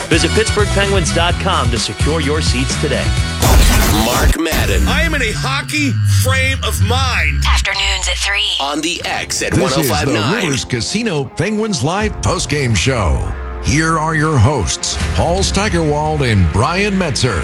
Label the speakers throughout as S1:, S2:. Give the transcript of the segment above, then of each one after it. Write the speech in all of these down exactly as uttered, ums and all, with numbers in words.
S1: Visit Pittsburgh Penguins dot com to secure your seats today.
S2: Mark Madden.
S3: I am in a hockey frame of mind.
S4: Afternoons at three.
S2: On the X at
S5: This
S2: one oh five point
S5: is the
S2: nine.
S5: Rivers Casino Penguins Live postgame show. Here are your hosts, Paul Steigerwald and Brian Metzer.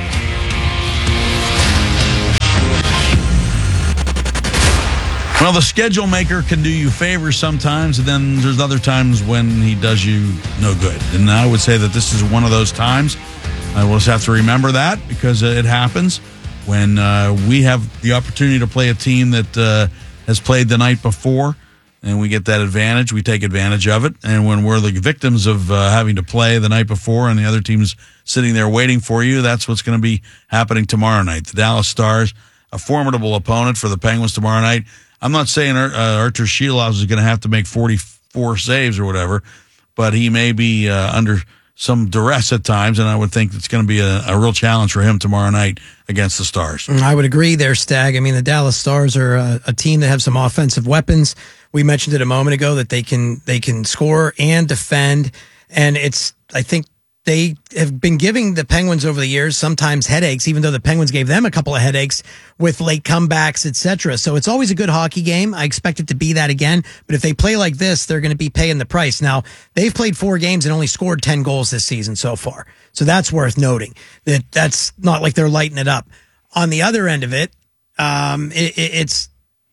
S6: Well, the schedule maker can do you favors sometimes, and then there's other times when he does you no good. And I would say that this is one of those times. I will just have to remember that because it happens when uh, we have the opportunity to play a team that uh, has played the night before, and we get that advantage. We take advantage of it. And when we're the victims of uh, having to play the night before and the other team's sitting there waiting for you, that's what's going to be happening tomorrow night. The Dallas Stars, a formidable opponent for the Penguins tomorrow night. I'm not saying uh, Artur Sheilov is going to have to make forty-four saves or whatever, but he may be uh, under some duress at times, and I would think it's going to be a, a real challenge for him tomorrow night against the Stars.
S7: I would agree there, Stag. I mean, the Dallas Stars are a, a team that have some offensive weapons. We mentioned it a moment ago that they can they can score and defend, and it's I think they have been giving the Penguins over the years sometimes headaches, even though the Penguins gave them a couple of headaches with late comebacks, et cetera. So it's always a good hockey game. I expect it to be that again. But if they play like this, they're going to be paying the price. Now, they've played four games and only scored ten goals this season so far. So that's worth noting. That that's not like they're lighting it up. On the other end of it, um, it, it, it's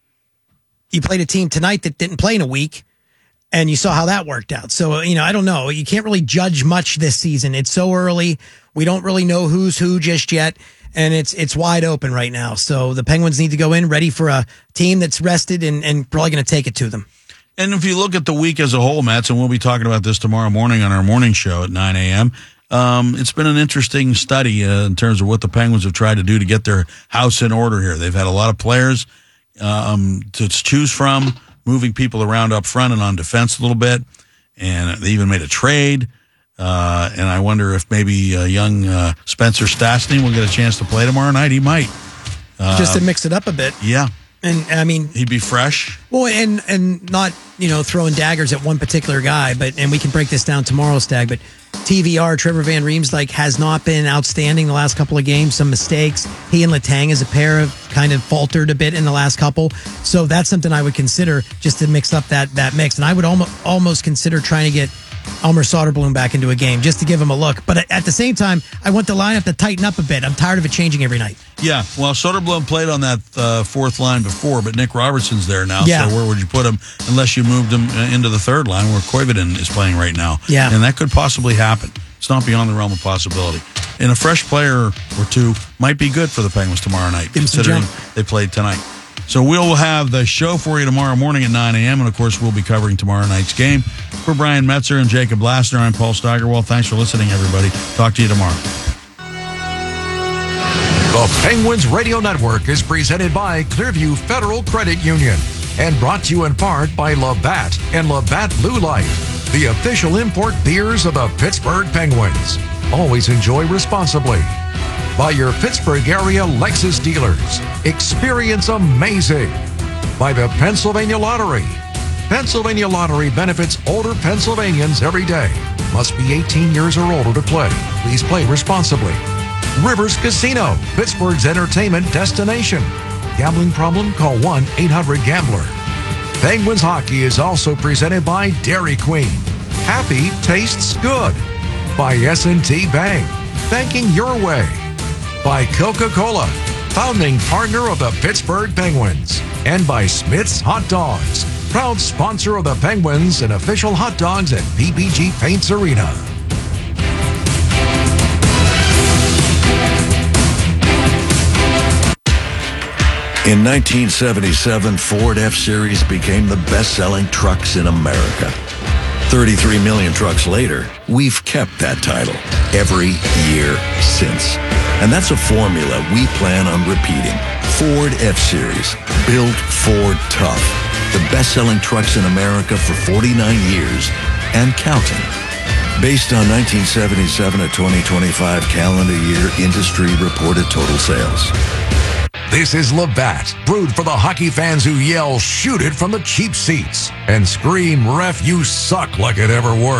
S7: you played a team tonight that didn't play in a week. And you saw how that worked out. So, you know, I don't know. You can't really judge much this season. It's so early. We don't really know who's who just yet. And it's it's wide open right now. So the Penguins need to go in ready for a team that's rested and, and probably going to take it to them.
S6: And if you look at the week as a whole, Mats, and we'll be talking about this tomorrow morning on our morning show at nine a.m., um, it's been an interesting study uh, in terms of what the Penguins have tried to do to get their house in order here. They've had a lot of players um, to choose from, moving people around up front and on defense a little bit. And they even made a trade. Uh, and I wonder if maybe uh, young uh, Spencer Stastny will get a chance to play tomorrow night. He might. Uh,
S7: Just to mix it up a bit.
S6: Yeah.
S7: And, I mean...
S6: He'd be fresh.
S7: Well, and and not, you know, throwing daggers at one particular guy, but and we can break this down tomorrow, Stag, but T V R, Trevor Van Riemsdyk, has not been outstanding the last couple of games. Some mistakes. He and Letang as a pair have kind of faltered a bit in the last couple. So that's something I would consider just to mix up that that mix. And I would almost almost consider trying to get Elmer Soderblom back into a game just to give him a look. But at the same time, I want the lineup to tighten up a bit. I'm tired of it changing every night.
S6: Yeah, well, Soderblom played on that uh, fourth line before, but Nick Robertson's there now.
S7: Yeah.
S6: So where would you put him unless you moved him into the third line where Koivunen is playing right now?
S7: Yeah.
S6: And that could possibly happen. It's not beyond the realm of possibility. And a fresh player or two might be good for the Penguins tomorrow night,
S7: Give him some
S6: considering
S7: jump.
S6: they played tonight. So we'll have the show for you tomorrow morning at nine a.m. And, of course, we'll be covering tomorrow night's game. For Brian Metzer and Jacob Lassner, I'm Paul Steigerwald. Thanks for listening, everybody. Talk to you tomorrow.
S5: The Penguins Radio Network is presented by Clearview Federal Credit Union and brought to you in part by Labatt and Labatt Blue Life, the official import beers of the Pittsburgh Penguins. Always enjoy responsibly. By your Pittsburgh area Lexus dealers. Experience amazing. By the Pennsylvania Lottery. Pennsylvania Lottery benefits older Pennsylvanians every day. Must be eighteen years or older to play. Please play responsibly. Rivers Casino, Pittsburgh's entertainment destination. Gambling problem? Call one eight hundred gambler. Penguins hockey is also presented by Dairy Queen. Happy tastes good. By S and T Bank. Banking your way. By Coca-Cola, founding partner of the Pittsburgh Penguins. And by Smith's Hot Dogs, proud sponsor of the Penguins and official hot dogs at P P G Paints Arena.
S8: In nineteen seventy-seven, Ford F-Series became the best-selling trucks in America. thirty-three million trucks later, we've kept that title every year since. And that's a formula we plan on repeating. Ford F-Series, built Ford tough. The best-selling trucks in America for forty-nine years and counting. Based on nineteen seventy-seven to twenty twenty-five calendar year industry reported total sales.
S5: This is Labatt, brewed for the hockey fans who yell, shoot it from the cheap seats, and scream, ref, you suck like it ever worked.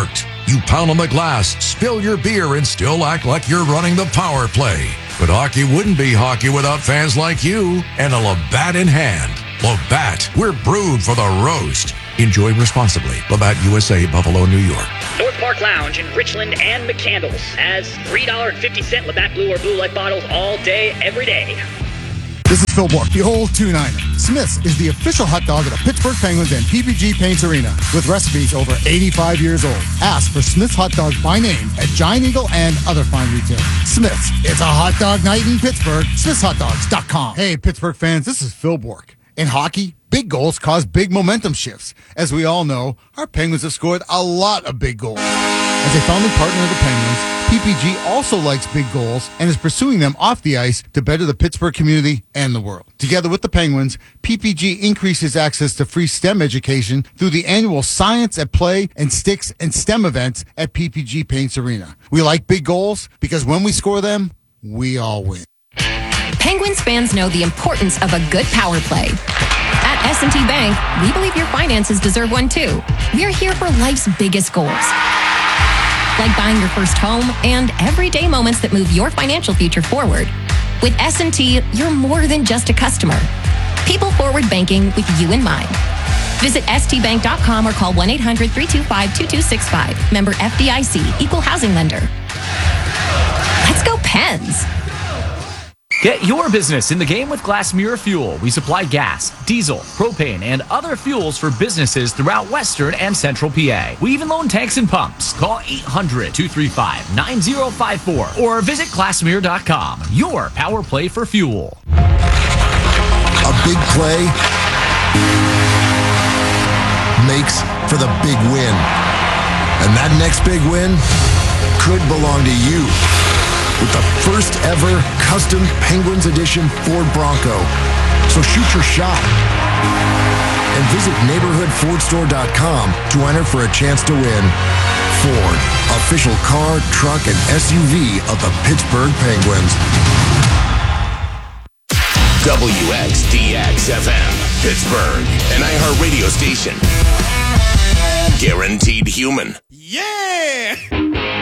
S5: You pound on the glass, spill your beer, and still act like you're running the power play. But hockey wouldn't be hockey without fans like you and a Labatt in hand. Labatt, we're brewed for the roast. Enjoy responsibly. Labatt U S A, Buffalo, New York.
S4: North Park Lounge in Richland and McCandles has three dollars and fifty cents Labatt Blue or Blue Light bottles all day, every day.
S9: This is Phil Bork, the old two niner. Smith's is the official hot dog of the Pittsburgh Penguins and P P G Paints Arena, with recipes over eighty-five years old. Ask for Smith's hot dog by name at Giant Eagle and other fine retailers. Smith's, it's a hot dog night in Pittsburgh. Smiths Hot Dogs dot com. Hey, Pittsburgh fans, this is Phil Bork. In hockey, big goals cause big momentum shifts. As we all know, our Penguins have scored a lot of big goals. As a founding partner of the Penguins, P P G also likes big goals and is pursuing them off the ice to better the Pittsburgh community and the world. Together with the Penguins, P P G increases access to free STEM education through the annual Science at Play and Sticks and STEM events at P P G Paints Arena. We like big goals because when we score them, we all win.
S10: Penguins fans know the importance of a good power play. At S and T Bank, we believe your finances deserve one too. We're here for life's biggest goals, like buying your first home and everyday moments that move your financial future forward. With S and T, you're more than just a customer. People forward banking with you in mind. Visit S T bank dot com or call one eight hundred three two five two two six five. Member F D I C, Equal Housing Lender. Let's go Pens!
S11: Get your business in the game with Glass Mirror Fuel. We supply gas, diesel, propane, and other fuels for businesses throughout Western and Central P A. We even loan tanks and pumps. Call eight hundred two three five nine zero five four or visit glass mirror dot com. Your power play for fuel.
S12: A big play makes for the big win. And that next big win could belong to you. With the first ever custom Penguins edition Ford Bronco. So shoot your shot. And visit neighborhood ford store dot com to enter for a chance to win. Ford, official car, truck, and S U V of the Pittsburgh Penguins.
S2: W X D X F M, Pittsburgh, an iHeart radio station. Guaranteed human.
S3: Yeah!